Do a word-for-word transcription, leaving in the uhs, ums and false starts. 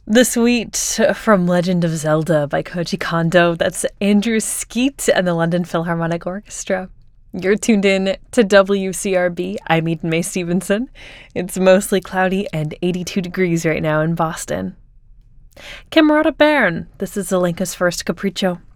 The Suite from Legend of Zelda by Koji Kondo. That's Andrew Skeet and the London Philharmonic Orchestra. You're tuned in to W C R B. I'm Eden Mae Stevenson. It's mostly cloudy and eighty-two degrees right now in Boston. Camerata Bern. This is Zelenka's first Capriccio.